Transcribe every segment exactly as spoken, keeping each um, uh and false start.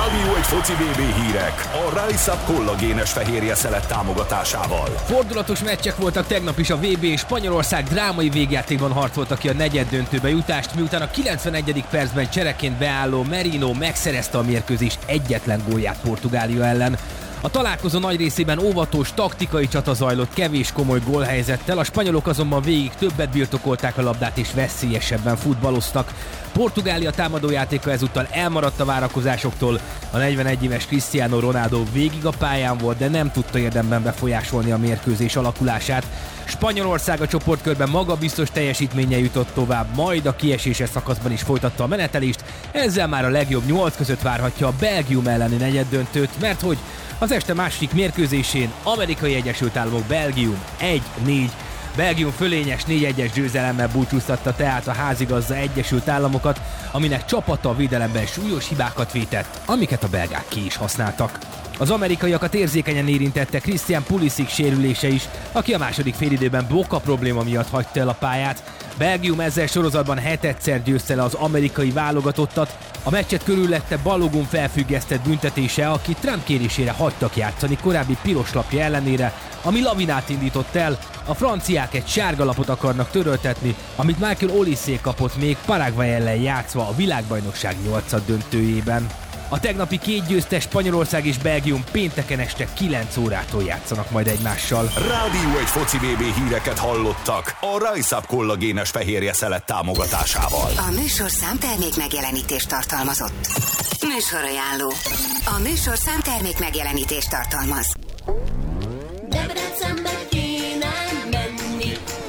Rádió egy foci vé bé hírek a Rise Up kollagénes fehérje szelet támogatásával. Fordulatos meccsek voltak tegnap is a vé bé, és Spanyolország drámai végjátékban harcolta ki a negyeddöntőbe jutást, miután a kilencvenegyedik percben csereként beálló Merino megszerezte a mérkőzés egyetlen gólját Portugália ellen. A találkozó nagy részében óvatos, taktikai csata zajlott kevés komoly gólhelyzettel, a spanyolok azonban végig többet birtokolták a labdát és veszélyesebben futballoztak. Portugália támadójátéka ezúttal elmaradt a várakozásoktól, a negyvenegy éves Cristiano Ronaldo végig a pályán volt, de nem tudta érdemben befolyásolni a mérkőzés alakulását. Spanyolország a csoportkörben magabiztos teljesítménye jutott tovább, majd a kieséses szakaszban is folytatta a menetelést, ezzel már a legjobb nyolc között várhatja a Belgium elleni negyeddöntőt, mert hogy az este második mérkőzésén Amerikai Egyesült Államok Belgium egy négy. Belgium fölényes négy egyes győzelemmel búcsúztatta tehát a házigazda Egyesült Államokat, aminek csapata a védelemben súlyos hibákat vétett, amiket a belgák ki is használtak. Az amerikaiakat érzékenyen érintette Christian Pulisic sérülése is, aki a második félidőben boka probléma miatt hagyta el a pályát. Belgium ezzel sorozatban hetedszer győzte le az amerikai válogatottat, a meccset körülötte Balogun felfüggesztett büntetése, aki Trump kérésére hagytak játszani korábbi piros lapja ellenére, ami lavinát indított el, a franciák egy sárga lapot akarnak töröltetni, amit Michael Olise kapott még Paraguay ellen játszva a világbajnokság nyolcad döntőjében. A tegnapi két győztes Spanyolország és Belgium pénteken este kilenc órától játszanak majd egymással. Rádió egy foci vé bé híreket hallottak a Rise Up kollagénes fehérje szelet támogatásával. A műsorszám termék megjelenítést tartalmazott. Műsorajánló. A műsorszám termék megjelenítést tartalmaz. Debrecenbe kéne menni.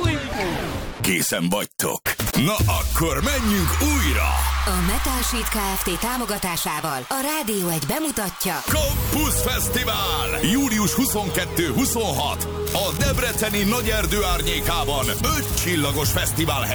Készen vagytok? Na akkor menjünk újra! A Metal Sheet Kft. Támogatásával a Rádió egy bemutatja Campus Fesztivál! július huszonkettő huszonhat a debreceni Nagyerdő árnyékában öt csillagos fesztivál